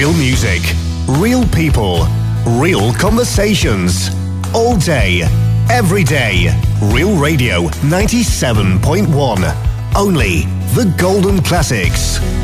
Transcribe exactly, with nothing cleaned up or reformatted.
Real music, real people, real conversations. All day, every day. Real Radio ninety-seven point one. Only the golden classics.